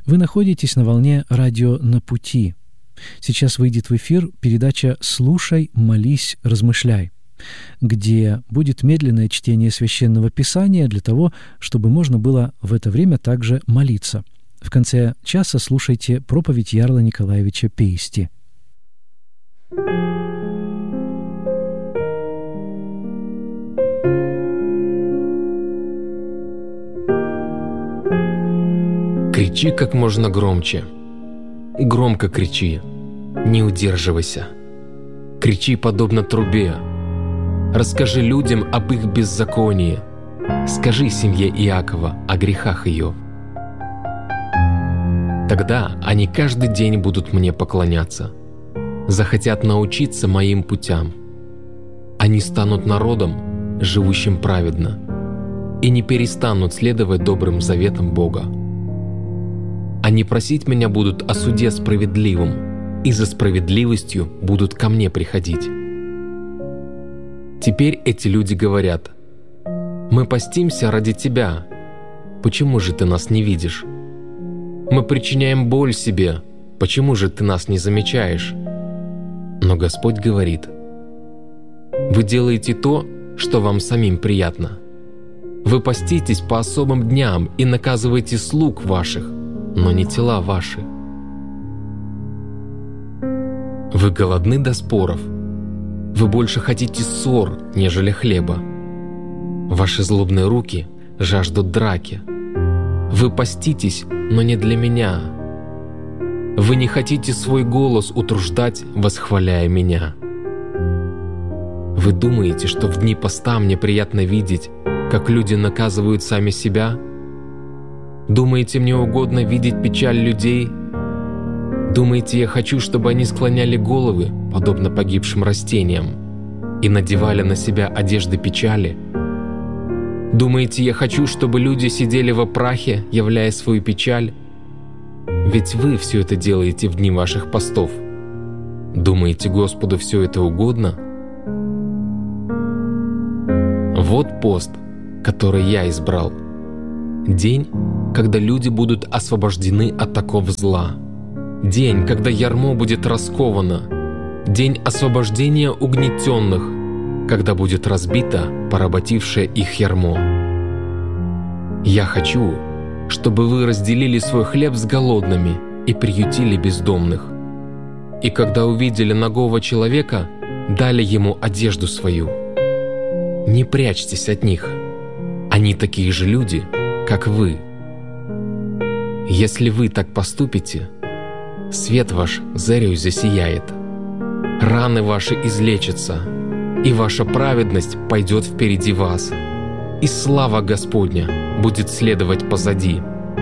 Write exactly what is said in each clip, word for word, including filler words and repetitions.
Вы находитесь на волне радио «На пути». Сейчас выйдет в эфир передача «Слушай, молись, размышляй», где будет медленное чтение Священного Писания для того, чтобы можно было в это время также молиться. В конце часа слушайте проповедь Ярла Николаевича Пейсти. Кричи как можно громче. Громко кричи, не удерживайся. Кричи подобно трубе. Расскажи людям об их беззаконии. Скажи семье Иакова о грехах ее. Тогда они каждый день будут мне поклоняться, захотят научиться моим путям. Они станут народом, живущим праведно, и не перестанут следовать добрым заветам Бога. Они просить меня будут о суде справедливом, и за справедливостью будут ко мне приходить. Теперь эти люди говорят: «Мы постимся ради Тебя. Почему же Ты нас не видишь? Мы причиняем боль себе. Почему же Ты нас не замечаешь?» Но Господь говорит: «Вы делаете то, что вам самим приятно. Вы поститесь по особым дням и наказываете слуг ваших, но не тела ваши. Вы голодны до споров. Вы больше хотите ссор, нежели хлеба. Ваши злобные руки жаждут драки. Вы поститесь, но не для меня. Вы не хотите свой голос утруждать, восхваляя меня. Вы думаете, что в дни поста мне приятно видеть, как люди наказывают сами себя? Думаете, мне угодно видеть печаль людей? Думаете, я хочу, чтобы они склоняли головы, подобно погибшим растениям, и надевали на себя одежды печали? Думаете, я хочу, чтобы люди сидели во прахе, являя свою печаль? Ведь вы все это делаете в дни ваших постов. Думаете, Господу все это угодно? Вот пост, который я избрал. День, когда люди будут освобождены от такого зла. День, когда ярмо будет расковано. День освобождения угнетенных, когда будет разбито поработившее их ярмо. Я хочу, чтобы вы разделили свой хлеб с голодными и приютили бездомных. И когда увидели нагого человека, дали ему одежду свою. Не прячьтесь от них. Они такие же люди, как вы. Если вы так поступите, свет ваш зарею засияет, раны ваши излечатся, и ваша праведность пойдет впереди вас, и слава Господня будет следовать позади.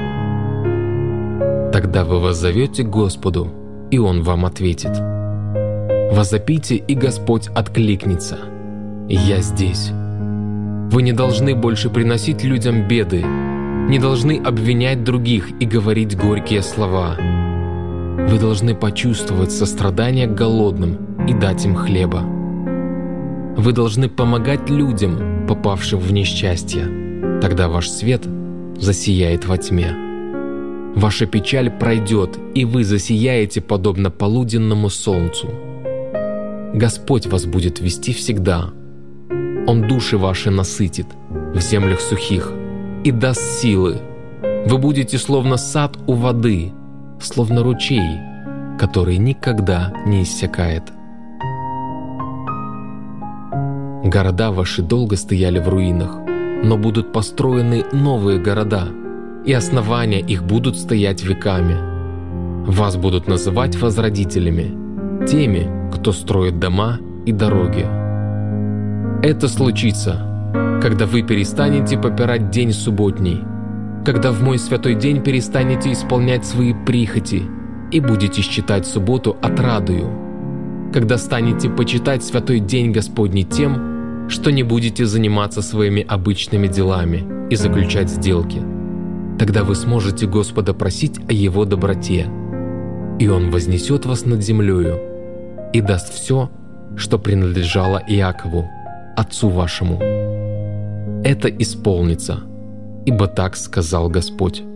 Тогда вы воззовете к Господу, и Он вам ответит. Возопите, и Господь откликнется: «Я здесь». Вы не должны больше приносить людям беды, не должны обвинять других и говорить горькие слова. Вы должны почувствовать сострадание к голодным и дать им хлеба. Вы должны помогать людям, попавшим в несчастье. Тогда ваш свет засияет во тьме. Ваша печаль пройдет, и вы засияете подобно полуденному солнцу. Господь вас будет вести всегда. Он души ваши насытит в землях сухих и даст силы. Вы будете словно сад у воды, словно ручей, который никогда не иссякает. Города ваши долго стояли в руинах, но будут построены новые города, и основания их будут стоять веками. Вас будут называть возродителями, теми, кто строит дома и дороги. Это случится, когда вы перестанете попирать день субботний, когда в мой святой день перестанете исполнять свои прихоти и будете считать субботу отрадою, когда станете почитать святой день Господний тем, что не будете заниматься своими обычными делами и заключать сделки. Тогда вы сможете Господа просить о Его доброте, и Он вознесет вас над землею и даст все, что принадлежало Иакову, отцу вашему. Это исполнится, ибо так сказал Господь.